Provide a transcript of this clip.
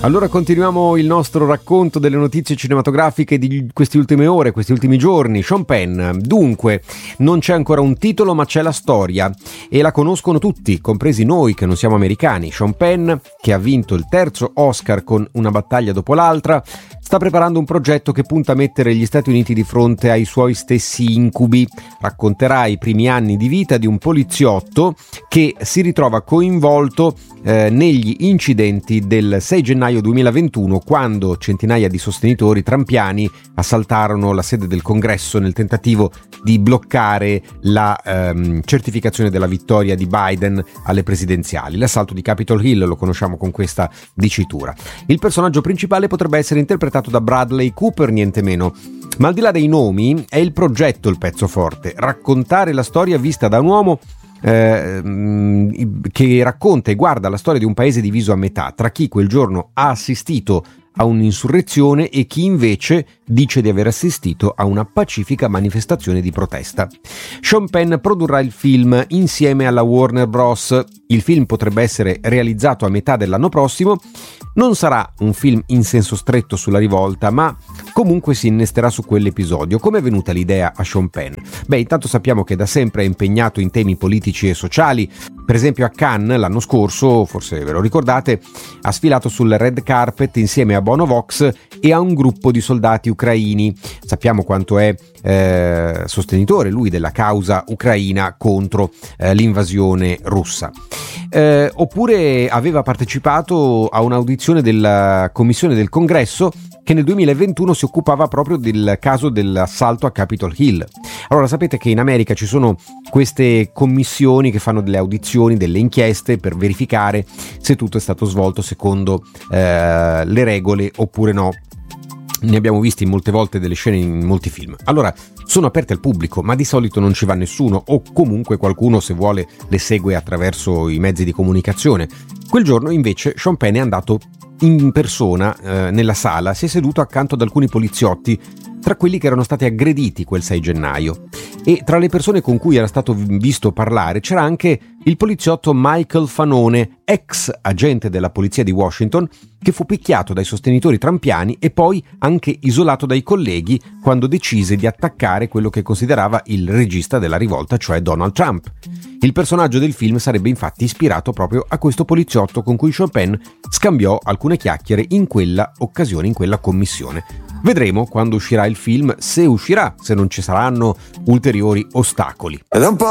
Allora continuiamo il nostro racconto delle notizie cinematografiche di queste ultime ore, questi ultimi giorni. Sean Penn, dunque, non c'è ancora un titolo ma c'è la storia e la conoscono tutti, compresi noi che non siamo americani. Sean Penn, che ha vinto il terzo Oscar con Una battaglia dopo l'altra, sta preparando un progetto che punta a mettere gli Stati Uniti di fronte ai suoi stessi incubi. Racconterà i primi anni di vita di un poliziotto che si ritrova coinvolto negli incidenti del 6 gennaio 2021, quando centinaia di sostenitori trumpiani assaltarono la sede del Congresso nel tentativo di bloccare la certificazione della vittoria di Biden alle presidenziali. L'assalto di Capitol Hill lo conosciamo con questa dicitura. Il personaggio principale potrebbe essere interpretato da Bradley Cooper, niente meno. Ma al di là dei nomi, è il progetto il pezzo forte. Raccontare la storia vista da un uomo che racconta e guarda la storia di un paese diviso a metà, tra chi quel giorno ha assistito a un'insurrezione e chi invece dice di aver assistito a una pacifica manifestazione di protesta. Sean Penn produrrà il film insieme alla Warner Bros. Il film potrebbe essere realizzato a metà dell'anno prossimo. Non sarà un film in senso stretto sulla rivolta, ma comunque si innesterà su quell'episodio. Come è venuta l'idea a Sean Penn? Beh, intanto sappiamo che da sempre è impegnato in temi politici e sociali. Per esempio a Cannes l'anno scorso, forse ve lo ricordate, ha sfilato sul red carpet insieme a Bono Vox e a un gruppo di soldati ucraini. Sappiamo quanto è sostenitore lui della causa ucraina contro l'invasione russa. Oppure aveva partecipato a un'audizione della Commissione del Congresso che nel 2021 si occupava proprio del caso dell'assalto a Capitol Hill. Allora sapete che in America ci sono queste commissioni che fanno delle audizioni, delle inchieste per verificare se tutto è stato svolto secondo le regole oppure no. Ne abbiamo visti molte volte delle scene in molti film. Allora, sono aperte al pubblico, ma di solito non ci va nessuno o comunque qualcuno, se vuole, le segue attraverso i mezzi di comunicazione. Quel giorno invece Sean Penn è andato in persona nella sala, si è seduto accanto ad alcuni poliziotti, tra quelli che erano stati aggrediti quel 6 gennaio. E tra le persone con cui era stato visto parlare c'era anche il poliziotto Michael Fanone, ex agente della polizia di Washington, che fu picchiato dai sostenitori trumpiani e poi anche isolato dai colleghi quando decise di attaccare quello che considerava il regista della rivolta, cioè Donald Trump. Il personaggio del film sarebbe infatti ispirato proprio a questo poliziotto con cui Sean Penn scambiò alcune chiacchiere in quella occasione, in quella commissione. Vedremo quando uscirà il film, se uscirà, se non ci saranno ulteriori ostacoli.